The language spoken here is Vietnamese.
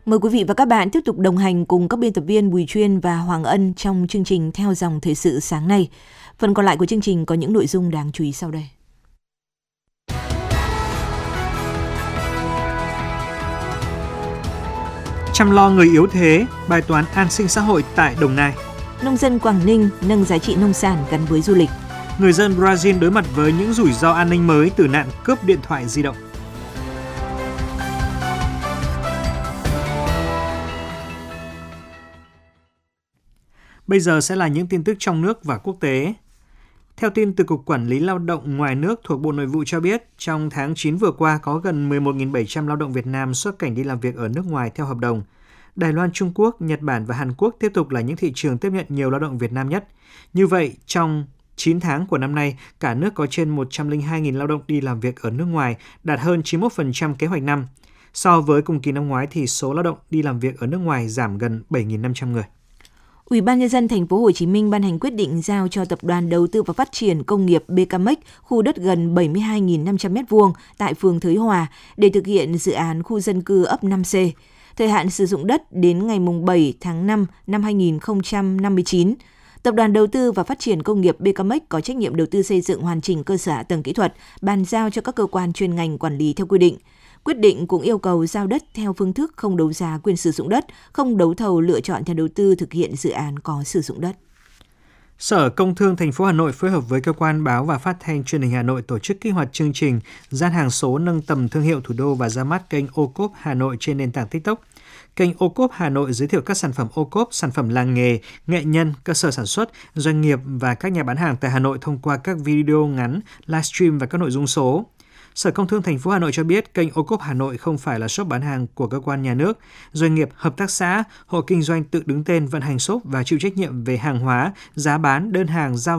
Mời quý vị và các bạn tiếp tục đồng hành cùng các biên tập viên Bùi Chuyên và Hoàng Ân trong chương trình Theo dòng thời sự sáng nay. Phần còn lại của chương trình có những nội dung đáng chú ý sau đây. Chăm lo người yếu thế, bài toán an sinh xã hội tại Đồng Nai. Nông dân Quảng Ninh nâng giá trị nông sản gắn với du lịch. Người dân Brazil đối mặt với những rủi ro an ninh mới từ nạn cướp điện thoại di động. Bây giờ sẽ là những tin tức trong nước và quốc tế. Theo tin từ Cục Quản lý Lao động Ngoài nước thuộc Bộ Nội vụ cho biết, trong tháng 9 vừa qua có gần 11.700 lao động Việt Nam xuất cảnh đi làm việc ở nước ngoài theo hợp đồng. Đài Loan, Trung Quốc, Nhật Bản và Hàn Quốc tiếp tục là những thị trường tiếp nhận nhiều lao động Việt Nam nhất. Như vậy, trong 9 tháng của năm nay, cả nước có trên 102.000 lao động đi làm việc ở nước ngoài, đạt hơn 91% kế hoạch năm. So với cùng kỳ năm ngoái thì số lao động đi làm việc ở nước ngoài giảm gần 7.500 người. Ủy ban nhân dân thành phố Hồ Chí Minh ban hành quyết định giao cho Tập đoàn Đầu tư và Phát triển Công nghiệp BKMX khu đất gần 72.500 m2 tại phường Thới Hòa để thực hiện dự án khu dân cư ấp 5C. Thời hạn sử dụng đất đến ngày 7 tháng 5 năm 2059. Tập đoàn Đầu tư và Phát triển Công nghiệp BKMX có trách nhiệm đầu tư xây dựng hoàn chỉnh cơ sở hạ tầng kỹ thuật, bàn giao cho các cơ quan chuyên ngành quản lý theo quy định. Quyết định cũng yêu cầu giao đất theo phương thức không đấu giá quyền sử dụng đất, không đấu thầu lựa chọn nhà đầu tư thực hiện dự án có sử dụng đất. Sở Công Thương thành phố Hà Nội phối hợp với cơ quan báo và phát thanh truyền hình Hà Nội tổ chức kích hoạt chương trình gian hàng số nâng tầm thương hiệu thủ đô và ra mắt kênh ô cốp Hà Nội trên nền tảng TikTok. Kênh ô cốp Hà Nội giới thiệu các sản phẩm ô cốp, sản phẩm làng nghề, nghệ nhân, cơ sở sản xuất, doanh nghiệp và các nhà bán hàng tại Hà Nội thông qua các video ngắn, livestream và các nội dung số. Sở Công Thương thành phố Hà Nội cho biết kênh ô cốp Hà Nội không phải là shop bán hàng của cơ quan nhà nước, doanh nghiệp, hợp tác xã, hộ kinh doanh tự đứng tên vận hành shop và chịu trách nhiệm về hàng hóa, giá bán, đơn hàng giao